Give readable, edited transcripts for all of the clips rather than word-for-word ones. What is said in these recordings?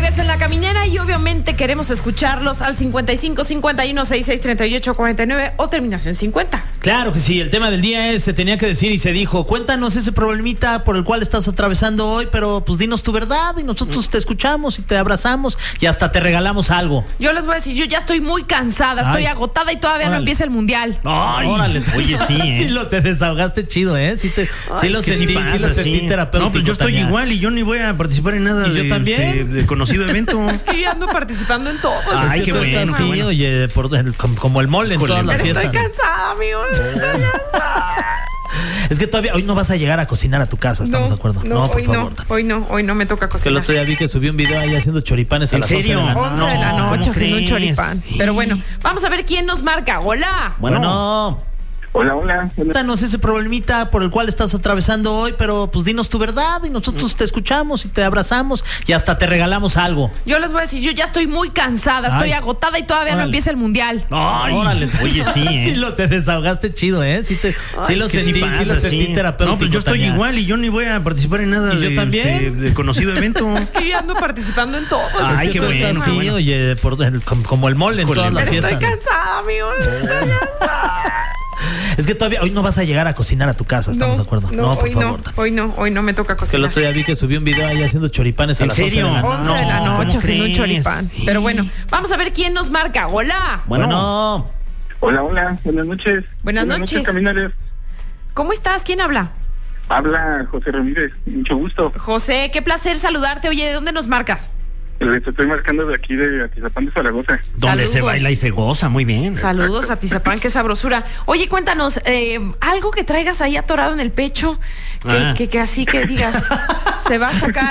regreso en La Caminera y obviamente queremos escucharlos al 55 51 66 38 49 o terminación 50. Claro que sí, el tema del día es, se tenía que decir y se dijo, cuéntanos ese problemita por el cual estás atravesando hoy, pero pues dinos tu verdad y nosotros te escuchamos y te abrazamos y hasta te regalamos algo. Yo les voy a decir, yo ya estoy muy cansada, estoy agotada y todavía no empieza el mundial. Ay, órale. Oye, sí, Sí lo te desahogaste chido, Sí lo sentí, sí lo sentí terapéutico. No, pero yo estoy igual y yo ni voy a participar en nada yo también. de conocido evento. Que yo ando participando en todo. Ay, qué bueno. Estás así, oye, como el mole en todas las Pero fiestas. estoy cansada, amigos. Estoy cansada. Es que todavía hoy no vas a llegar a cocinar a tu casa, ¿estamos de acuerdo? No, por favor. Hoy no me toca Que cocinar. el otro día vi que subió un video ahí haciendo choripanes a ¿En las 11 de serio? la noche. 11 de la noche haciendo un crees? choripán. Pero bueno, vamos a ver quién nos marca. ¡Hola! Bueno. Hola. Cuéntanos ese problemita por el cual estás atravesando hoy, pero pues dinos tu verdad y nosotros te escuchamos y te abrazamos y hasta te regalamos algo. Yo les voy a decir, yo ya estoy muy cansada, estoy agotada y todavía no empieza el mundial. Ay, órale. Oye, sí, Sí lo te desahogaste chido, Sí lo sentí terapéutico. No, pero yo estoy igual y yo ni voy a participar en nada ¿Y yo también? de conocido evento. Que yo ando participando en todo. Ay, Es que qué tú estás bueno, así, bueno. oye, como el mole en todas las Pero fiestas. estoy cansada, amigos. Estoy cansada. Es que todavía hoy no vas a llegar a cocinar a tu casa, ¿estamos de acuerdo? Por favor. Hoy no me toca Que el cocinar. otro día vi que subió un video ahí haciendo choripanes a ¿En las 11 de serio? la noche. 11 de la No, noche ¿cómo haciendo un crees? choripán. Pero bueno, vamos a ver quién nos marca. ¡Hola! Bueno. Hola. Buenas noches. Buenas noches. Caminantes. ¿Cómo estás? ¿Quién habla? Habla José Ramírez. Mucho gusto. José, qué placer saludarte. Oye, ¿de dónde nos marcas? Les estoy marcando de aquí de Atizapán de Zaragoza. Donde se Saludos. baila y se goza, muy bien. Saludos a Tizapán, qué sabrosura. Oye, cuéntanos, algo que traigas ahí atorado en el pecho, que así que digas, se va a sacar,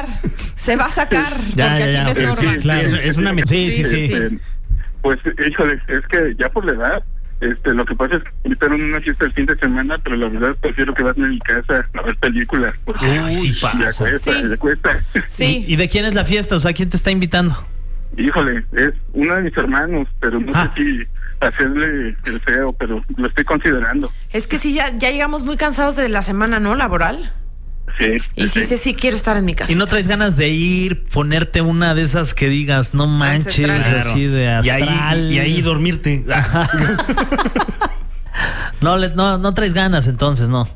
porque aquí me estorba. Sí, Claro, es una Sí. Pues, híjole, es que ya por la edad, lo que pasa es que me invitaron a una fiesta el fin de semana, pero la verdad prefiero quedarme en mi casa a ver películas. Porque Ay, sí pasa. ya cuesta. Sí. ¿Y de quién es la fiesta? O sea, ¿quién te está invitando? Híjole, es uno de mis hermanos, pero no sé si hacerle el feo, pero lo estoy considerando. Es que sí, ya llegamos muy cansados de la semana, ¿no? Laboral. Sí. Y sí quiero estar en mi casa. ¿Y no traes ganas de ir, ponerte una de esas que digas, no manches, Ancestral. así de astral? Y ahí dormirte. No traes ganas entonces, no.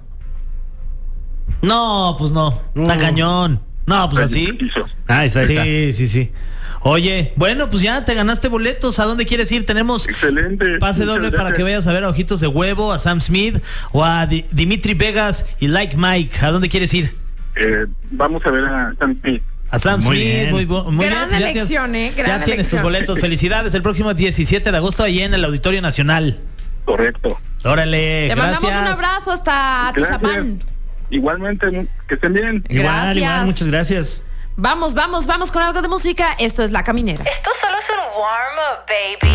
No, pues no. Está cañón. No, pues así. Ahí está. Sí. Oye, bueno, pues ya te ganaste boletos. ¿A dónde quieres ir? Tenemos Excelente. pase Muchas doble para gracias. que vayas a ver a Ojitos de Huevo, a Sam Smith o a Dimitri Vegas y Like Mike. ¿A dónde quieres ir? Vamos a ver a Sam Smith. A Sam Muy Smith, bien. muy Gran bien. elección, Ya gran tienes tus elección. boletos. Felicidades. El próximo 17 de agosto ahí en el Auditorio Nacional. Correcto. Órale, Te gracias. mandamos un abrazo hasta Gracias. Atizapán. Igualmente, que estén bien. Gracias. Muchas gracias. Vamos con algo de música. Esto es La Caminera. Esto solo es un warm-up, baby.